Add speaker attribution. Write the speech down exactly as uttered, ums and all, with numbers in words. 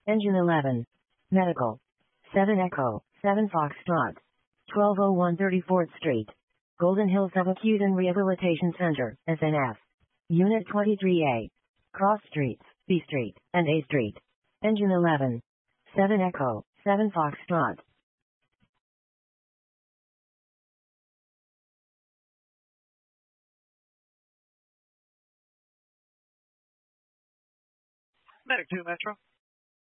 Speaker 1: Engine eleven. Medical. seven Echo, seven Foxtrot. twelve oh one thirty-fourth Street. Golden Hill Subacute and Rehabilitation Center, S N F. Unit twenty-three A. Cross Streets, B Street, and A Street. Engine eleven. seven Echo, seven Foxtrot.
Speaker 2: Medic two Metro.